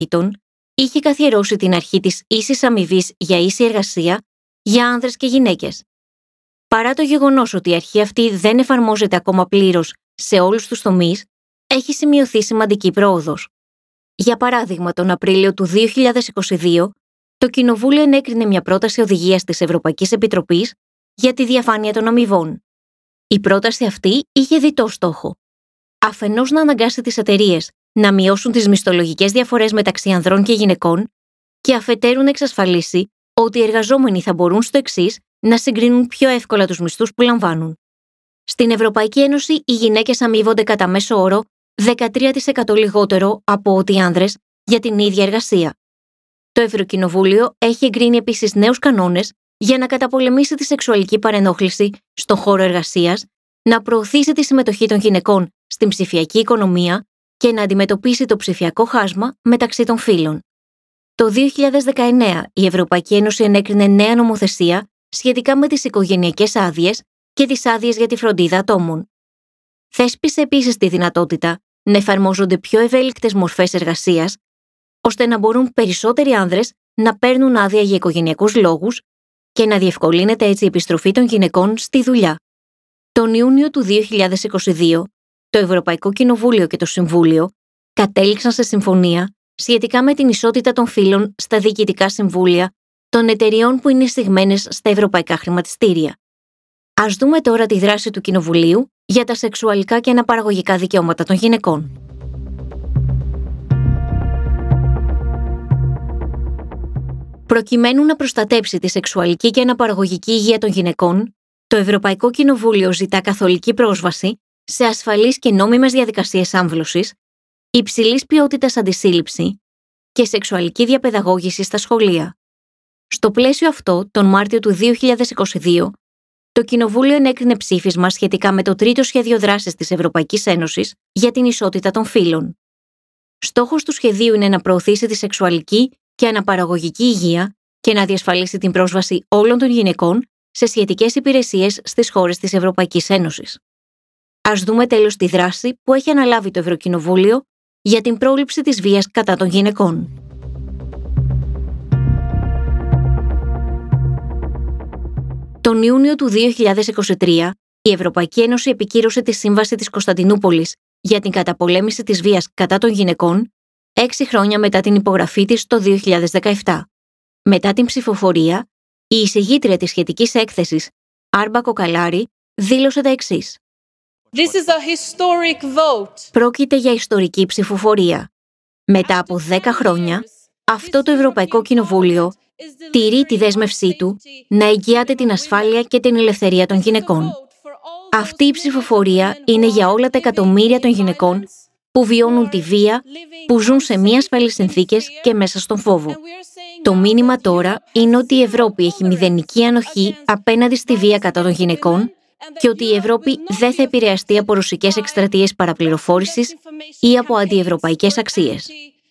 Ουάσιγκτον είχε καθιερώσει την αρχή της ίσης αμοιβής για ίση εργασία για άνδρες και γυναίκες. Παρά το γεγονός ότι η αρχή αυτή δεν εφαρμόζεται ακόμα πλήρως σε όλους τους τομείς, έχει σημειωθεί σημαντική πρόοδος. Για παράδειγμα, τον Απρίλιο του 2022, το Κοινοβούλιο ενέκρινε μια πρόταση οδηγίας της Ευρωπαϊκής Επιτροπής για τη διαφάνεια των αμοιβών. Η πρόταση αυτή είχε διτό στόχο. Αφενός να αναγκάσει τις εταιρείες να μειώσουν τις μισθολογικές διαφορές μεταξύ ανδρών και γυναικών και αφετέρου να εξασφαλίσει ότι οι εργαζόμενοι θα μπορούν στο εξής να συγκρίνουν πιο εύκολα τους μισθούς που λαμβάνουν. Στην Ευρωπαϊκή Ένωση, οι γυναίκες αμείβονται κατά μέσο όρο 13% λιγότερο από ότι οι άνδρες για την ίδια εργασία. Το Ευρωκοινοβούλιο έχει εγκρίνει επίσης νέους κανόνες για να καταπολεμήσει τη σεξουαλική παρενόχληση στον χώρο εργασίας, να προωθήσει τη συμμετοχή των γυναικών στην ψηφιακή οικονομία και να αντιμετωπίσει το ψηφιακό χάσμα μεταξύ των φύλων. Το 2019 η Ευρωπαϊκή Ένωση ενέκρινε νέα νομοθεσία σχετικά με τις οικογενειακές άδειες και τις άδειες για τη φροντίδα ατόμων. Θέσπισε επίσης τη δυνατότητα να εφαρμόζονται πιο ευέλικτες μορφές εργασίας, ώστε να μπορούν περισσότεροι άνδρες να παίρνουν άδεια για οικογενειακούς λόγους και να διευκολύνεται έτσι η επιστροφή των γυναικών στη δουλειά. Τον Ιούνιο του 2022, το Ευρωπαϊκό Κοινοβούλιο και το Συμβούλιο κατέληξαν σε συμφωνία σχετικά με την ισότητα των φύλων στα διοικητικά συμβούλια των εταιριών που είναι εισηγμένες στα ευρωπαϊκά χρηματιστήρια. Ας δούμε τώρα τη δράση του Κοινοβουλίου για τα σεξουαλικά και αναπαραγωγικά δικαιώματα των γυναικών. Προκειμένου να προστατέψει τη σεξουαλική και αναπαραγωγική υγεία των γυναικών, το Ευρωπαϊκό Κοινοβούλιο ζητά καθολική πρόσβαση σε ασφαλείς και νόμιμες διαδικασίες άμβλωσης, υψηλής ποιότητας αντισύλληψη και σεξουαλική διαπαιδαγώγηση στα σχολεία. Στο πλαίσιο αυτό, τον Μάρτιο του 2022, το Κοινοβούλιο ενέκρινε ψήφισμα σχετικά με το τρίτο σχέδιο δράσης της Ευρωπαϊκής Ένωσης για την ισότητα των φύλων. Στόχος του σχεδίου είναι να προωθήσει τη σεξουαλική και αναπαραγωγική υγεία και να διασφαλίσει την πρόσβαση όλων των γυναικών σε σχετικές υπηρεσίες στις χώρες της Ευρωπαϊκής Ένωσης. Ας δούμε τέλος τη δράση που έχει αναλάβει το Ευρωκοινοβούλιο για την πρόληψη της βίας κατά των γυναικών. Τον Ιούνιο του 2023, η Ευρωπαϊκή Ένωση επικύρωσε τη Σύμβαση της Κωνσταντινούπολης για την καταπολέμηση της βίας κατά των γυναικών, 6 χρόνια μετά την υπογραφή της το 2017. Μετά την ψηφοφορία, η εισηγήτρια της σχετικής έκθεσης, Άρμπα Κοκαλάρη, δήλωσε τα εξής. This is a historic vote. Πρόκειται για ιστορική ψηφοφορία. Μετά από 10 χρόνια, αυτό το Ευρωπαϊκό Κοινοβούλιο τηρεί τη δέσμευσή του να εγγυάται την ασφάλεια και την ελευθερία των γυναικών. Αυτή η ψηφοφορία είναι για όλα τα εκατομμύρια των γυναικών που βιώνουν τη βία, που ζουν σε μη ασφαλείς συνθήκες και μέσα στον φόβο. Το μήνυμα τώρα είναι ότι η Ευρώπη έχει μηδενική ανοχή απέναντι στη βία κατά των γυναικών και ότι η Ευρώπη δεν θα επηρεαστεί από ρωσικές εκστρατείες παραπληροφόρησης ή από αντιευρωπαϊκές αξίες.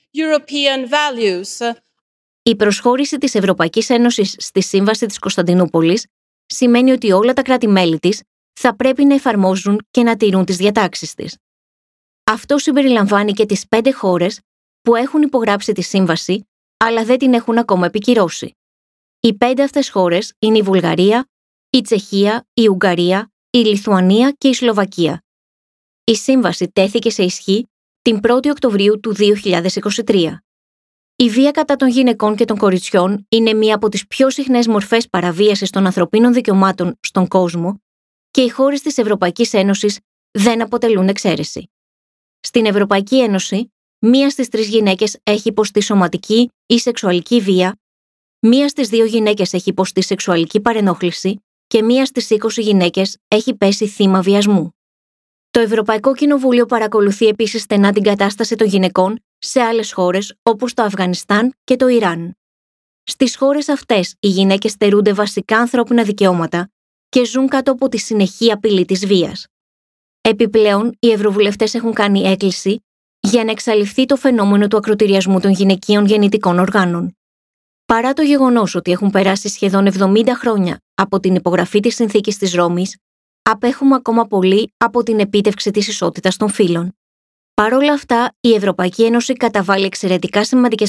Η προσχώρηση της Ευρωπαϊκής Ένωσης στη Σύμβαση της Κωνσταντινούπολης σημαίνει ότι όλα τα κράτη-μέλη της θα πρέπει να εφαρμόζουν και να τηρούν τις διατάξεις της. Αυτό συμπεριλαμβάνει και τις 5 χώρες που έχουν υπογράψει τη Σύμβαση, αλλά δεν την έχουν ακόμα επικυρώσει. Οι 5 αυτές χώρες είναι η Βουλγαρία, η Τσεχία, η Ουγγαρία, η Λιθουανία και η Σλοβακία. Η Σύμβαση τέθηκε σε ισχύ την 1η Οκτωβρίου του 2023. Η βία κατά των γυναικών και των κοριτσιών είναι μία από τις πιο συχνές μορφές παραβίασης των ανθρωπίνων δικαιωμάτων στον κόσμο και οι χώρες της Ευρωπαϊκής Ένωσης δεν αποτελούν εξαίρεση. Στην Ευρωπαϊκή Ένωση, 1 στις 3 γυναίκες έχει υποστεί σωματική ή σεξουαλική βία, 1 στις 2 γυναίκες έχει υποστεί σεξουαλική παρενόχληση και 1 στις 20 γυναίκες έχει πέσει θύμα βιασμού. Το Ευρωπαϊκό Κοινοβούλιο παρακολουθεί επίσης στενά την κατάσταση των γυναικών σε άλλες χώρες όπως το Αφγανιστάν και το Ιράν. Στις χώρες αυτές οι γυναίκες στερούνται βασικά ανθρώπινα δικαιώματα και ζουν κάτω από τη συνεχή απειλή της βίας. Επιπλέον, οι ευρωβουλευτές έχουν κάνει έκκληση για να εξαλειφθεί το φαινόμενο του ακρωτηριασμού των γυναικείων γεννητικών οργάνων. Παρά το γεγονός ότι έχουν περάσει σχεδόν 70 χρόνια από την υπογραφή της Συνθήκης της Ρώμης, απέχουμε ακόμα πολύ από την επίτευξη της ισότητας των φύλων. Παρ' όλα αυτά, η Ευρωπαϊκή Ένωση καταβάλει εξαιρετικά σημαντικές